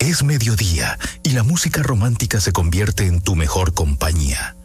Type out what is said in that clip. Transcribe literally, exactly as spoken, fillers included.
Es mediodía y la música romántica se convierte en tu mejor compañía.